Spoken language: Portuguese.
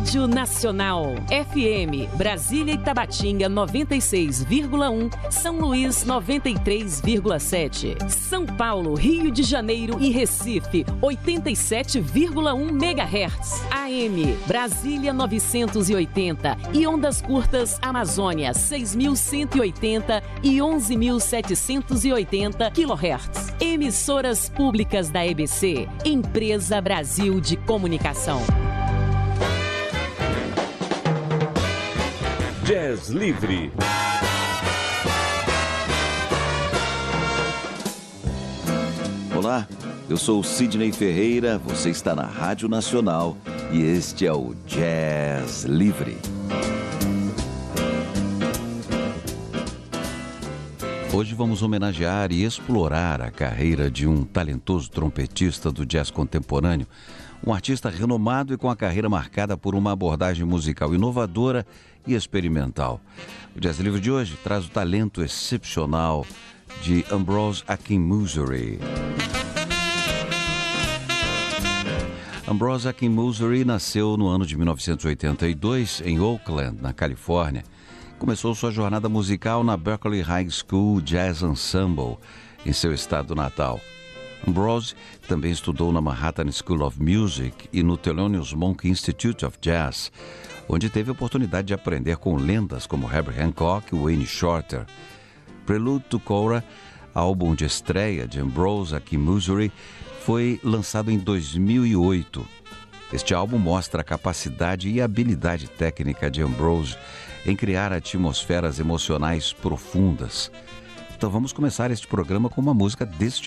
Rádio Nacional. FM Brasília e Tabatinga 96,1, São Luís 93,7, São Paulo, Rio de Janeiro e Recife 87,1 MHz. AM Brasília 980 e ondas curtas Amazônia 6.180 e 11.780 kHz. Emissoras públicas da EBC, Empresa Brasil de Comunicação. Jazz Livre. Olá, eu sou o Sidney Ferreira, você está na Rádio Nacional e este é o Jazz Livre. Hoje vamos homenagear e explorar a carreira de um talentoso trompetista do jazz contemporâneo, um artista renomado e com a carreira marcada por uma abordagem musical inovadora e experimental. O Jazz Livre de hoje traz o talento excepcional de Ambrose Akinmusire. Ambrose Akinmusire nasceu no ano de 1982 em Oakland, na Califórnia. Começou sua jornada musical na Berklee High School Jazz Ensemble, em seu estado natal. Ambrose também estudou na Manhattan School of Music e no Thelonious Monk Institute of Jazz, onde teve a oportunidade de aprender com lendas como Herbie Hancock e Wayne Shorter. Prelude to Cora, álbum de estreia de Ambrose Akinmusire, foi lançado em 2008. Este álbum mostra a capacidade e habilidade técnica de Ambrose em criar atmosferas emocionais profundas. Então vamos começar este programa com uma música deste